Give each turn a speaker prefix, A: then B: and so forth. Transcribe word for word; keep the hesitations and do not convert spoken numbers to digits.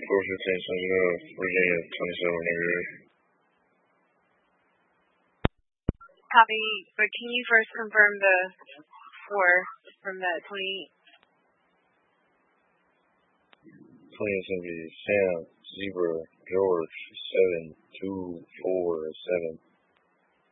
A: four fifteen Central, Virginia, twenty-seven hundred.
B: Copy, but can you first confirm the four from the twenty?
A: twenty Assembly, Sam, Zebra, George, seven, two, four, seven.